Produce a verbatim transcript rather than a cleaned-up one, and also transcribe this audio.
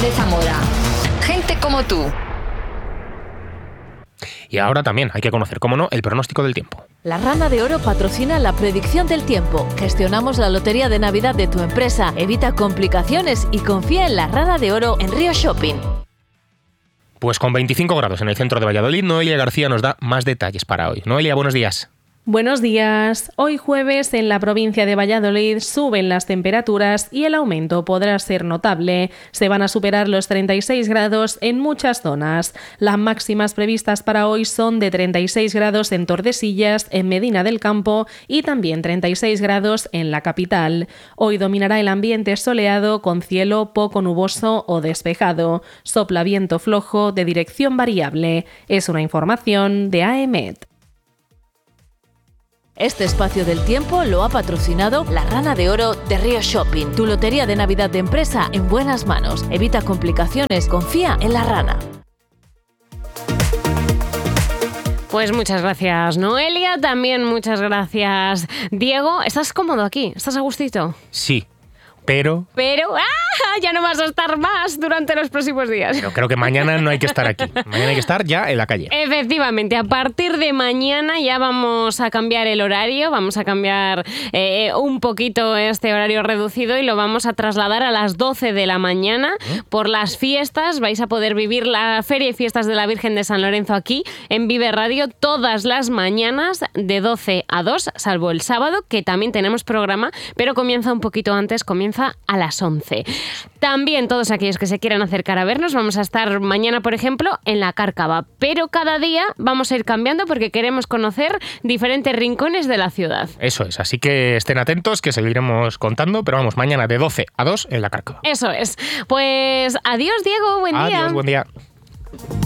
de Zamora. Gente como tú. Y ahora también hay que conocer, cómo no, el pronóstico del tiempo. La Rana de Oro patrocina la predicción del tiempo. Gestionamos la lotería de Navidad de tu empresa. Evita complicaciones y confía en la Rana de Oro en Río Shopping. Pues con veinticinco grados en el centro de Valladolid, Noelia García nos da más detalles para hoy. Noelia, buenos días. Buenos días. Hoy jueves en la provincia de Valladolid suben las temperaturas y el aumento podrá ser notable. Se van a superar los treinta y seis grados en muchas zonas. Las máximas previstas para hoy son de treinta y seis grados en Tordesillas, en Medina del Campo y también treinta y seis grados en la capital. Hoy dominará el ambiente soleado con cielo poco nuboso o despejado. Sopla viento flojo de dirección variable. Es una información de A E M E T. Este espacio del tiempo lo ha patrocinado la Rana de Oro de Río Shopping. Tu lotería de Navidad de empresa en buenas manos. Evita complicaciones, confía en la Rana. Pues muchas gracias, Noelia. También muchas gracias, Diego. ¿Estás cómodo aquí? ¿Estás a gustito? Sí, pero... Pero... ¡ah! Ya no vas a estar más durante los próximos días. Pero creo que mañana no hay que estar aquí. Mañana hay que estar ya en la calle. Efectivamente, a partir de mañana ya vamos a cambiar el horario, vamos a cambiar eh, un poquito este horario reducido y lo vamos a trasladar a las doce de la mañana. ¿Eh? Por las fiestas vais a poder vivir la Feria y Fiestas de la Virgen de San Lorenzo aquí en Vive Radio todas las mañanas de doce a dos, salvo el sábado, que también tenemos programa, pero comienza un poquito antes, comienza a las once. También todos aquellos que se quieran acercar a vernos, vamos a estar mañana, por ejemplo, en la Cárcava, pero cada día vamos a ir cambiando porque queremos conocer diferentes rincones de la ciudad. Eso es, así que estén atentos que seguiremos contando, pero vamos, mañana de doce a dos en la Cárcava. Eso es. Pues adiós, Diego, buen día. Adiós, buen día.